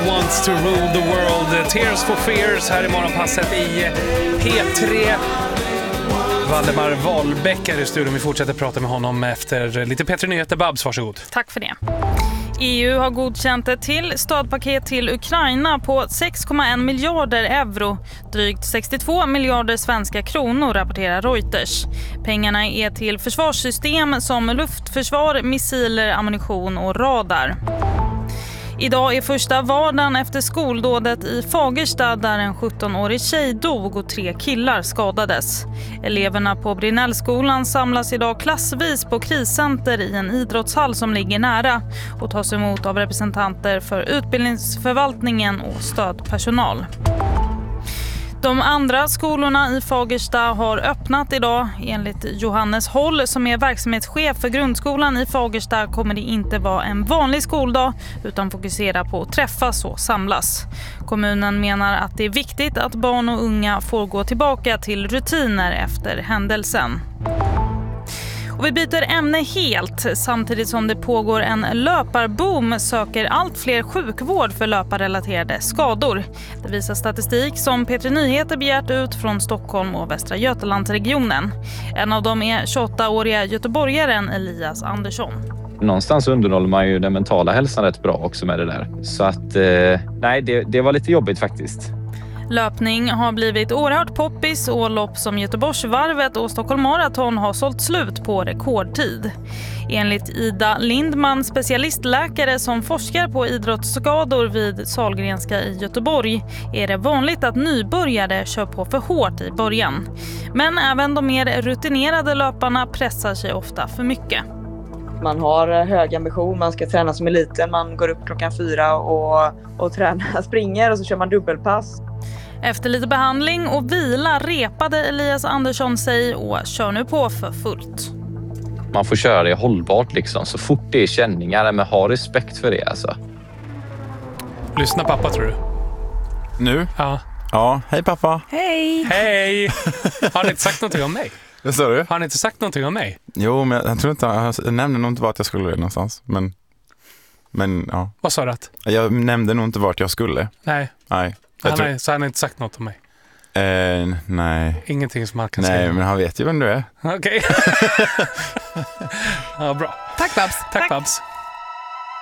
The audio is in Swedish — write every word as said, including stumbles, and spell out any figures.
wants to rule the world. Tears for Fears här i morgonpasset i P tre. Valdemar Wahlbeck är i studion. Vi fortsätter prata med honom efter lite P tre-nyheter. Babs, varsågod. Tack för det. E U har godkänt ett till stödpaket till Ukraina på sex komma en miljarder euro, drygt sextiotvå miljarder svenska kronor, rapporterar Reuters. Pengarna är till försvarssystem som luftförsvar, missiler, ammunition och radar. Idag är första vardagen efter skoldådet i Fagersta där en sjuttonårig tjej dog och tre killar skadades. Eleverna på Brinnellskolan samlas idag klassvis på kriscenter i en idrottshall som ligger nära och tas emot av representanter för utbildningsförvaltningen och stödpersonal. De andra skolorna i Fagersta har öppnat idag. Enligt Johannes Håll som är verksamhetschef för grundskolan i Fagersta kommer det inte vara en vanlig skoldag utan fokusera på att träffas och samlas. Kommunen menar att det är viktigt att barn och unga får gå tillbaka till rutiner efter händelsen. Och vi byter ämne helt. Samtidigt som det pågår en löparboom söker allt fler sjukvård för löparrelaterade skador. Det visar statistik som P tre Nyheter begärt ut från Stockholm och Västra Götalandsregionen. En av dem är tjugoåttaåriga göteborgaren Elias Andersson. Någonstans underhåller man ju den mentala hälsan rätt bra också med det där. Så att, eh, nej, det, det var lite jobbigt faktiskt. Löpning har blivit oerhört poppis och lopp som Göteborgsvarvet och Stockholm Marathon har sålt slut på rekordtid. Enligt Ida Lindman, specialistläkare som forskar på idrottsskador vid Sahlgrenska i Göteborg, är det vanligt att nybörjare kör på för hårt i början. Men även de mer rutinerade löparna pressar sig ofta för mycket. Man har hög ambition, man ska träna som eliten, man går upp klockan fyra och, och tränar, springer och så kör man dubbelpass. Efter lite behandling och vila repade Elias Andersson sig och kör nu på för fullt. Man får köra det hållbart liksom, så fort det är känningar, men ha respekt för det alltså. Lyssna pappa, tror du? Nu? Ja. Ja, hej pappa. Hej! Hej! Har ni inte sagt någonting om mig? Det står du? Har ni inte sagt någonting om mig? Jo, men jag, jag tror inte, jag nämnde nog inte vart jag skulle någonstans, men, men ja. Vad sa du att? Jag nämnde nog inte vart jag skulle. Nej. Nej. Han tror... är, så han har inte sagt något om mig? Eh, nej. Ingenting som han kan nej, säga? Nej, men han vet ju vem du är. Okej. Okay. Ja, bra. Tack Babs. Tack, Tack. Babs.